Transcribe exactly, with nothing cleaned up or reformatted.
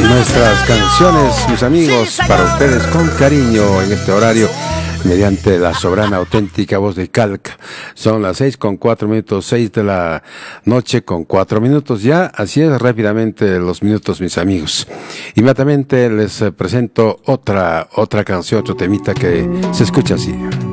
Nuestras canciones, mis amigos, para ustedes con cariño en este horario, mediante la soberana auténtica voz de Calca. Son las seis con cuatro minutos, seis de la noche con cuatro minutos ya. Así es, rápidamente los minutos, mis amigos. Inmediatamente les presento otra, otra canción, otro temita que se escucha así.